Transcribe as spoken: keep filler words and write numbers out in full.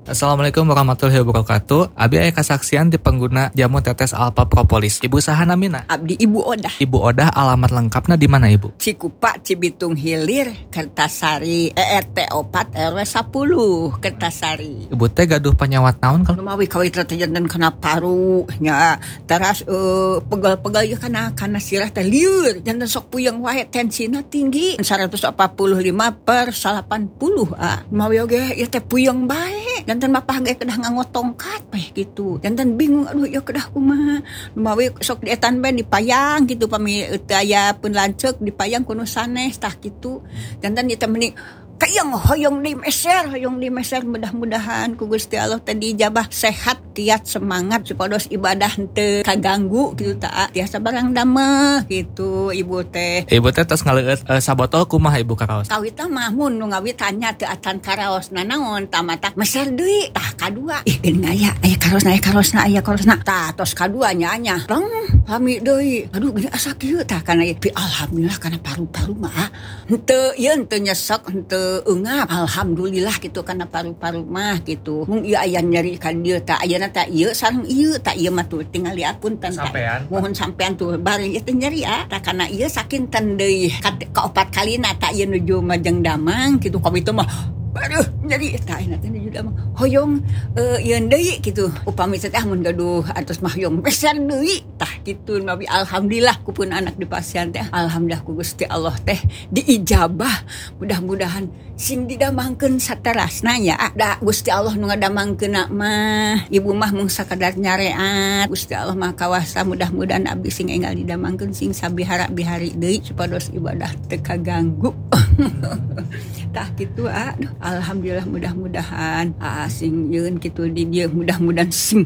Assalamualaikum warahmatullahi wabarakatuh. Abi aya kasaksian di pengguna jamu tetes Alpha Propolis. Ibu saha namina? Abdi Ibu Odah. Ibu Odah, alamat lengkapnya di mana Ibu? Cikupa, Cibitung Hilir, Kertasari, E R T empat R W sepuluh, Kertasari. Ibu teh gaduh penyawat naon kalau? Lumawi kawit jantan kena paru nya. Teras uh, pegal-pegal ya kana kana sirah teh lieur. Jantan sok puyeng wae tensina tinggi. seratus empat puluh lima per delapan puluh ah. Lumawi oge ya teh puyeng bae. Jantan mapah ge kedah nganggo tongkat peh gitu. Jantan bingung aduh ya kedah kumaha. Lumawi sok dietan bae dipayang gitu pami teu aya pun lanceuk dipayang kuno sanes tah kitu. Jantan ieu teh meni kayang hoyong di meser, hoyong di meser mudah-mudahan ku Gusti Allah teh dijabah sehat, kiat, semangat supados ibadah teu kaganggu gitu ta. Tiasa barang dameh gitu ibu teh. Ibu teh tos ngaleueut uh, sabotol kumaha Ibu karaos? Kawitna mah mun nu ngawit tanya teu atan karaosna naon tah mata meser deui tah kadua. Ih geuning aya aya karosna aya karosna aya karosna. Tah tos kadua nya nya. Reng lami deui. Aduh geuning asa kieu tah kana pi alhamdulillah kana paru-paru mah henteu ieu henteu nyesek henteu ungap alhamdulillah gitu karena paru-paru mah gitu mung ieu aya nyeri ka dieu tah ayeuna tah ieu sareng ieu tah ieu mah tuh tinggal liapunten Sampean mohon sampean tuh bari ieu teh nyeri ah tah kana ieu sakinten deui ka opat kalina tah ieu nuju majeng damang gitu ka itu mah aduh nyeri tah ayeuna teh nuju damang hoyong uh, ieu deui gitu upami teh mun gaduh atos mah hoyong beser deui tah kitu nabi alhamdulillah kupun anak di pasien teh alhamdulillah ku Gusti Allah teh diijabah mudah-mudahan sing didamangkeun saterasna nya da Gusti Allah nu ngadamangkeunna mah ibu mah mung sakadar nyareat Gusti Allah mah kawasa mudah-mudahan abdi sing enggal didamangkeun sing sabihara-bihari deui supados ibadah teu kaganggu tah kitu ah alhamdulillah mudah-mudahan ah sing yeun kitu di dieu mudah-mudahan sing